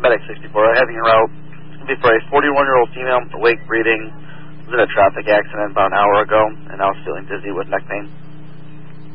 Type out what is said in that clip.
Medic 64, heading en route. Be for a 41-year-old female, awake, breathing, was in a traffic accident about an hour ago, and now is feeling dizzy with neck pain.